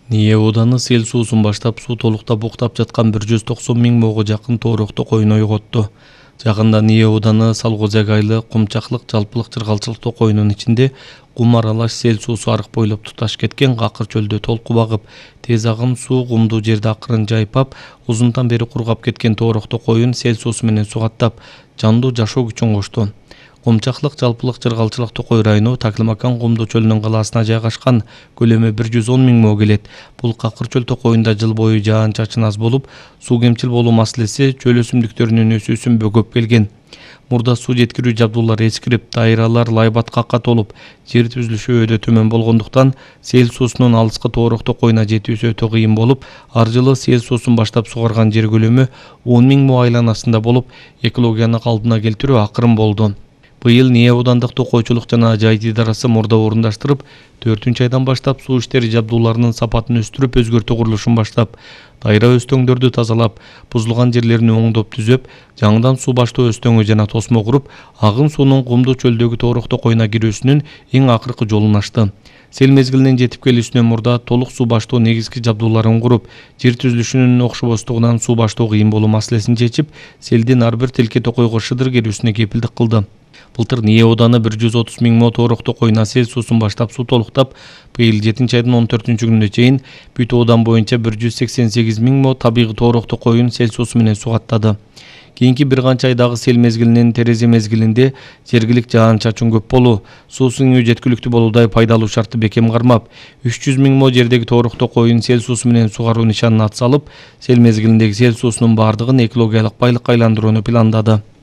Ние ооданы сел суусун баштап суу толуктап уктап жаткан 190 миң моого жакын тоорокто коюн ойготту. Жакында Ние ооданы Салгозек айлы Кумчаклык жалпылык чыргалчылык коюнунун ичинде кум аралаш сел суусу арык бойлоп туташ кеткен Какыр чөлдө толку багып, тез агым суу кумдуу жерди акырын жайпап, узунтан бери кургап кеткен тоорокто коюн сел суусу менен сугаттап, жандуу жашоо күчүн кошту. Кумчаклык жалпылык чыргалчылык Токой району Таклимакан кумдуу чөлүнүн калаасына жайгашкан, көлөмү 110 миң мо келет. Бул Какыр чөл токойунда жыл бою жаан-чачын аз болуп, суу кемчил болуу маселеси чөл өсүмдүктөрүнүн өсүүсүн бөгөп келген. Мурда суу жеткирүү жабдуулары эскирип, дайралар лайбаткакка толуп, жер түзүлүшү өтө төмөн болгондуктан сел суусунун алыскы тоорокто коюна жетүүсү өтө кыйын болуп, ар жылы сел суусун баштап сугарган жер көлөмү 10 миң мо айланасында болуп, экологияны калыбына келтирүү акырын болду. Быйыл Ние оодандык токойчулук жана жайыт идарасы мурда орундаштырып, 4-айдан баштап суу иштери жабдууларынын сапатын өстүрүп, өзгөртүү курулушун баштап, дайра өстөңдөрдү тазалап, бузулган жерлерин оңдоп түзөп, жаңыдан суу баштоо өстөңү жана тосмо куруп, агын суунун кумдуу чөлдөгү тоорокто коюна кирүүсүнүн эң акыркы жолун ачты. Сел мезгилинин жетип келүүсүнөн мурда толук суу баштоо негизги жабдууларын куруп, жер түзүлүшүнүн окшобостугунан суу баштоо кыйын болуу маселесин чечип, селдин ар бир тилке токойго шыдыр келүүсүнө кепилдик кылды. Былтыр Ние ооданы 130 миң мо тоорокто коюна сел суусун баштап суу толуктап, быйыл 7-айдын 14-күнүнө чейин бүт оодан боюнча 188 миң мо табигый тоорокто коюн сел суусу менен сугаттады. Кийинки бир канча айдагы сел мезгилинин терезе мезгилинде жергилик жаан-чачын көп болуу, суу сыңуу жеткиликтүү болуудай пайдалуу шартты бекем кармап, 300 миң мо жердеги тоорокто коюн сел суусу менен сугаруу нишанын ат салып, сел мезгилиндеги сел суусунун бардыгын экологиялык байлыкка айландырууну пландады.